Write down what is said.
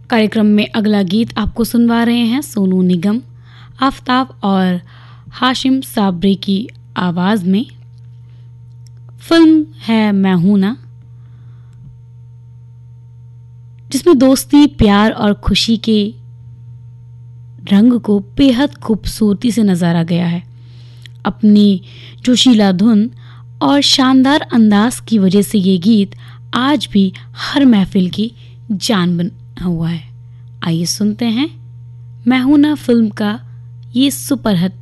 कार्यक्रम में अगला गीत आपको सुनवा रहे हैं सोनू निगम, आफताब और हाशिम साबरी की आवाज़ में। फिल्म है मैं हूं ना, जिसमें दोस्ती, प्यार और खुशी के रंग को बेहद खूबसूरती से नजारा गया है। अपनी जोशीला धुन और शानदार अंदाज की वजह से ये गीत आज भी हर महफिल की जान बना हुआ है। आइए सुनते हैं मैं हूं ना फिल्म का ये सुपरहिट